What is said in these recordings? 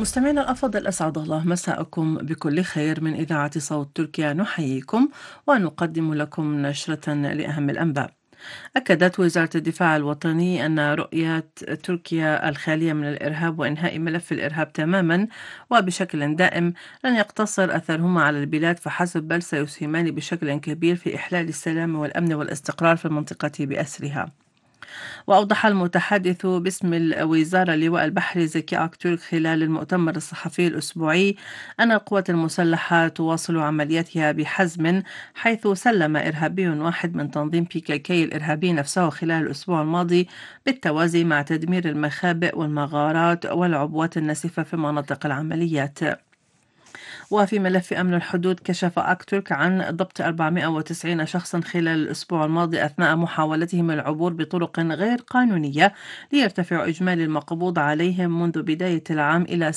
مستمعينا الأفاضل، أسعد الله مساءكم بكل خير. من إذاعة صوت تركيا نحييكم ونقدم لكم نشرة لأهم الأنباء. أكدت وزارة الدفاع الوطني أن رؤية تركيا الخالية من الإرهاب وإنهاء ملف الإرهاب تماما وبشكل دائم لن يقتصر أثرهما على البلاد فحسب، بل سيسهمان بشكل كبير في إحلال السلام والأمن والاستقرار في المنطقة بأسرها. وأوضح المتحدث باسم الوزارة اللواء البحري زكي أكتورك خلال المؤتمر الصحفي الأسبوعي أن القوات المسلحة تواصل عملياتها بحزم، حيث سلم إرهابي واحد من تنظيم PKK الإرهابي نفسه خلال الأسبوع الماضي، بالتوازي مع تدمير المخابئ والمغارات والعبوات الناسفة في مناطق العمليات. وفي ملف أمن الحدود، كشف أكتورك عن ضبط 490 شخصا خلال الأسبوع الماضي أثناء محاولتهم العبور بطرق غير قانونية، ليرتفع إجمالي المقبوض عليهم منذ بداية العام إلى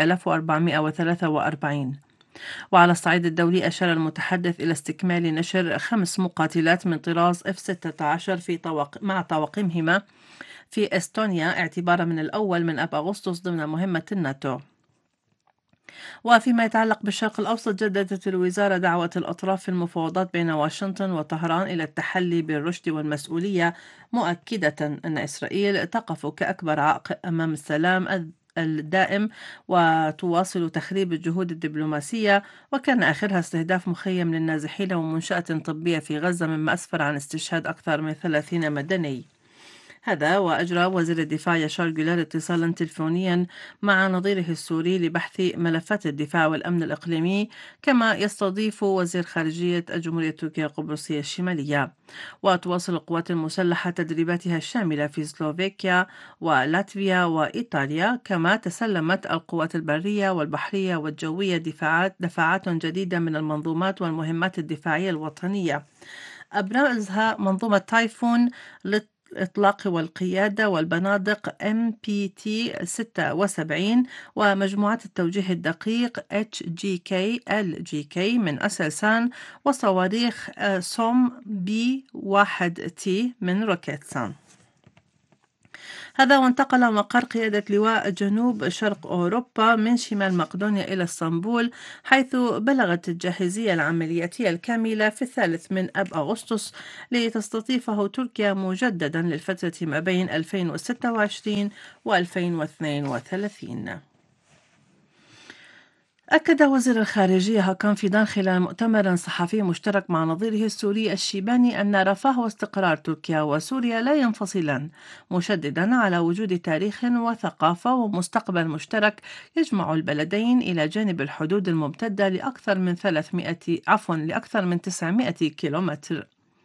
7443. وعلى الصعيد الدولي، أشار المتحدث إلى استكمال نشر 5 مقاتلات من طراز F-16 مع طواقمهما في إستونيا اعتبارا من الأول من أب أغسطس ضمن مهمة الناتو. وفيما يتعلق بالشرق الأوسط، جددت الوزارة دعوة الأطراف في المفاوضات بين واشنطن وطهران إلى التحلي بالرشد والمسؤولية، مؤكدة أن إسرائيل تقف كأكبر عائق أمام السلام الدائم وتواصل تخريب الجهود الدبلوماسية، وكان آخرها استهداف مخيم للنازحين ومنشأة طبية في غزة، مما أسفر عن استشهاد أكثر من 30 مدني. هذا وأجرى وزير الدفاع ياشار جولار اتصالا تلفونيا مع نظيره السوري لبحث ملفات الدفاع والأمن الإقليمي، كما يستضيف وزير خارجية الجمهورية التركية القبرصية الشمالية. وتواصل القوات المسلحة تدريباتها الشاملة في سلوفاكيا ولاتفيا وإيطاليا، كما تسلمت القوات البرية والبحرية والجوية دفاعات جديدة من المنظومات والمهمات الدفاعية الوطنية، أبرزها منظومة تايفون للإطلاق والقيادة والبنادق MPT 76 ومجموعات التوجيه الدقيق HGK من أسلسان، وصواريخ سوم بي 1T من روكيتسان. هذا وانتقل مقر قيادة لواء جنوب شرق أوروبا من شمال مقدونيا إلى اسطنبول، حيث بلغت الجاهزية العملياتية الكاملة في 3 أغسطس لتستضيفه تركيا مجددا للفترة ما بين 2026 و 2032. أكد وزير الخارجية هاكان فيدان خلال مؤتمر صحفي مشترك مع نظيره السوري الشيباني أن رفاه واستقرار تركيا وسوريا لا ينفصلان، مشددا على وجود تاريخ وثقافة ومستقبل مشترك يجمع البلدين إلى جانب الحدود الممتدة لأكثر من 900 كيلومتر.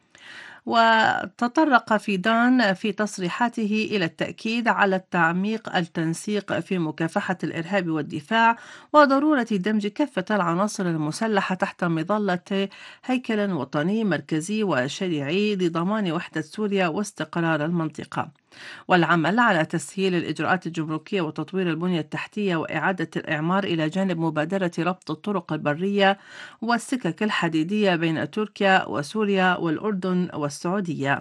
وتطرق فيدان في تصريحاته إلى التأكيد على تعميق التنسيق في مكافحة الإرهاب والدفاع، وضرورة دمج كافة العناصر المسلحة تحت مظلة هيكل وطني مركزي وشريعي لضمان وحدة سوريا واستقرار المنطقة، والعمل على تسهيل الإجراءات الجمركية وتطوير البنية التحتية وإعادة الإعمار، إلى جانب مبادرة ربط الطرق البرية والسكك الحديدية بين تركيا وسوريا والأردن والسعودية.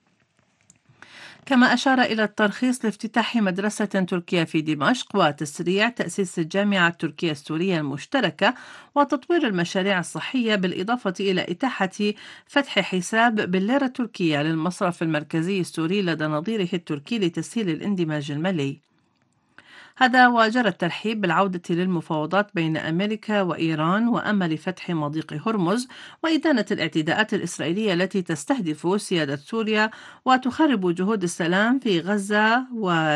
كما أشار إلى الترخيص لافتتاح مدرسة تركية في دمشق وتسريع تأسيس الجامعة التركية السورية المشتركة وتطوير المشاريع الصحية، بالإضافة إلى إتاحة فتح حساب بالليرة التركية للمصرف المركزي السوري لدى نظيره التركي لتسهيل الاندماج المالي. هذا وجرى الترحيب بالعودة للمفاوضات بين أمريكا وإيران وأمل فتح مضيق هرمز وإدانة الاعتداءات الإسرائيلية التي تستهدف سيادة سوريا وتخرب جهود السلام في غزة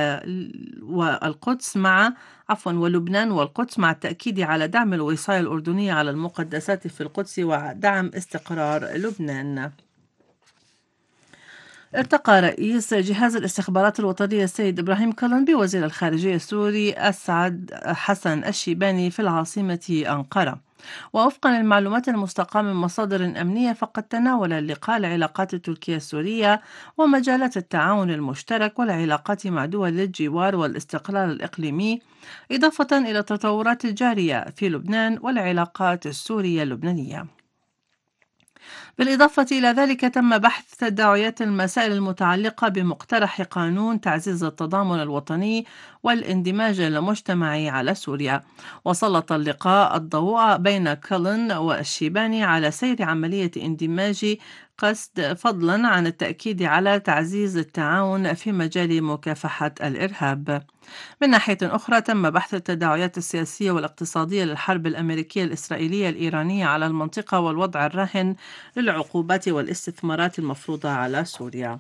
والقدس مع ولبنان والقدس، مع التأكيد على دعم الوصاية الأردنية على المقدسات في القدس ودعم استقرار لبنان. ارتقى رئيس جهاز الاستخبارات الوطنية السيد إبراهيم كالن بوزير الخارجية السوري أسعد حسن الشيباني في العاصمة أنقرة. ووفقا للمعلومات المستقاة من مصادر أمنية، فقد تناول اللقاء العلاقات التركية السورية ومجالات التعاون المشترك والعلاقات مع دول الجوار والاستقرار الإقليمي، إضافة إلى التطورات الجارية في لبنان والعلاقات السورية اللبنانية. بالإضافة إلى ذلك تم بحث تداعيات المسائل المتعلقة بمقترح قانون تعزيز التضامن الوطني والاندماج المجتمعي على سوريا. وسلط اللقاء الضوء بين كولن والشيباني على سير عملية اندماج قسد، فضلا عن التأكيد على تعزيز التعاون في مجال مكافحة الإرهاب. من ناحية أخرى تم بحث التداعيات السياسية والاقتصادية للحرب الأمريكية الإسرائيلية الإيرانية على المنطقة والوضع الراهن للعقوبات والاستثمارات المفروضة على سوريا.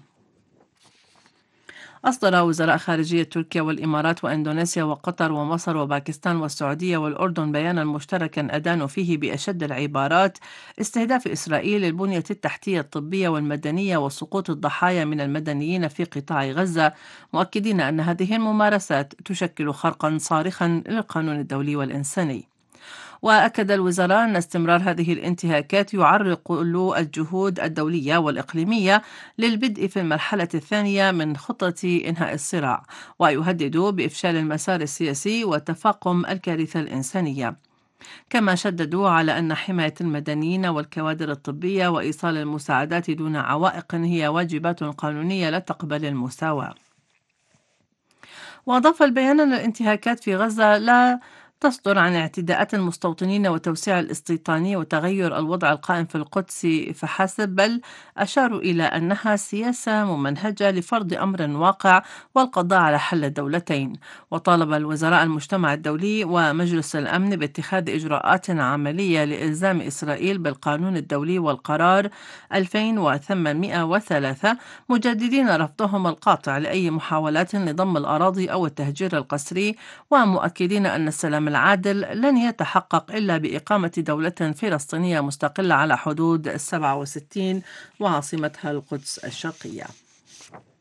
أصدر وزراء خارجية تركيا والإمارات وإندونيسيا وقطر ومصر وباكستان والسعودية والأردن بيانا مشتركا أدانوا فيه بأشد العبارات استهداف إسرائيل البنية التحتية الطبية والمدنية وسقوط الضحايا من المدنيين في قطاع غزة، مؤكدين أن هذه الممارسات تشكل خرقا صارخا للقانون الدولي والإنساني. وأكد الوزراء أن استمرار هذه الانتهاكات يعرقل الجهود الدولية والإقليمية للبدء في المرحلة الثانية من خطة إنهاء الصراع، ويهدد بإفشال المسار السياسي وتفاقم الكارثة الإنسانية. كما شددوا على أن حماية المدنيين والكوادر الطبية وإيصال المساعدات دون عوائق هي واجبات قانونية لا تقبل المساواة. وأضاف البيان أن الانتهاكات في غزة لا تصدر عن اعتداءات المستوطنين وتوسيع الاستيطانية وتغير الوضع القائم في القدس فحسب، بل أشاروا إلى أنها سياسة ممنهجة لفرض أمر واقع والقضاء على حل الدولتين. وطالب الوزراء المجتمع الدولي ومجلس الأمن باتخاذ إجراءات عملية لإلزام إسرائيل بالقانون الدولي والقرار 2803، مجددين رفضهم القاطع لأي محاولات لضم الأراضي أو التهجير القسري، ومؤكدين أن السلام العادل لن يتحقق إلا بإقامة دولة فلسطينية مستقلة على حدود 67 وعاصمتها القدس الشرقية.